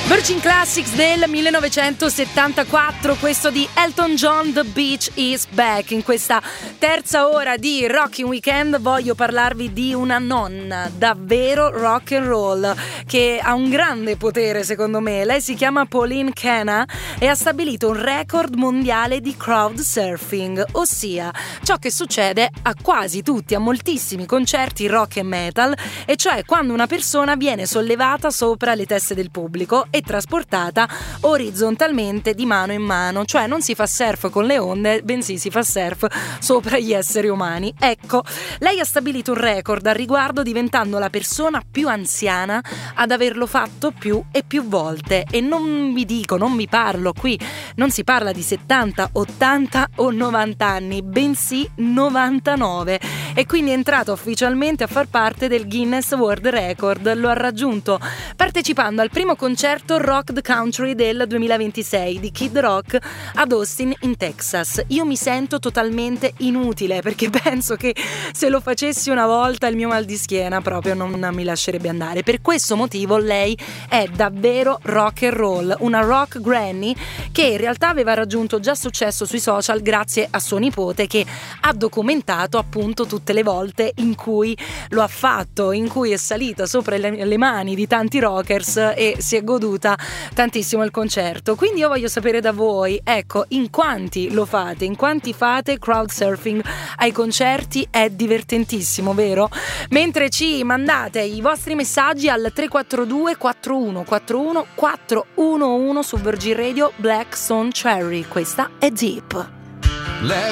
Virgin Classics del 1974, questo di Elton John, The Beach is Back. In questa terza ora di Rockin' Weekend voglio parlarvi di una nonna davvero rock and roll che ha un grande potere, secondo me. Lei si chiama Pauline Cana e ha stabilito un record mondiale di crowd surfing, ossia ciò che succede a quasi tutti, a moltissimi concerti rock e metal, e cioè quando una persona viene sollevata sopra le teste del pubblico e trasportata orizzontalmente di mano in mano, cioè non si fa surf con le onde, bensì si fa surf sopra gli esseri umani. Ecco, lei ha stabilito un record al riguardo, diventando la persona più anziana ad averlo fatto più e più volte. E non vi parlo qui, non si parla di 70, 80 o 90 anni, bensì 99, e quindi è entrato ufficialmente a far parte del Guinness World Record. Lo ha raggiunto partecipando al primo concerto Rock the Country del 2026 di Kid Rock ad Austin in Texas. Io mi sento totalmente inutile perché penso che se lo facessi una volta il mio mal di schiena proprio non mi lascerebbe andare. Per questo motivo lei è davvero rock and roll, una rock granny che in realtà aveva raggiunto già successo sui social grazie a suo nipote, che ha documentato appunto tutte le volte in cui lo ha fatto, in cui è salita sopra le mani di tanti rockers e si è goduta tantissimo il concerto. Quindi io voglio sapere da voi, ecco, in quanti lo fate, in quanti fate crowd surfing ai concerti? È divertentissimo, vero? Mentre ci mandate i vostri messaggi al 342 4141 411 su Virgin Radio. Black Stone Cherry, questa è Deep.